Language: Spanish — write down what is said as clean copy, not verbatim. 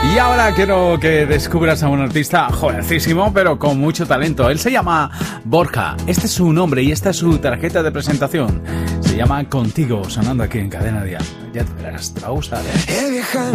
Y ahora quiero que descubras a un artista jovencísimo, pero con mucho talento. Él se llama Borja. Este es su nombre y esta es su tarjeta de presentación. Se llama Contigo, sonando aquí en Cadena Dial. Ya te verás, te va a gustar, ¿eh?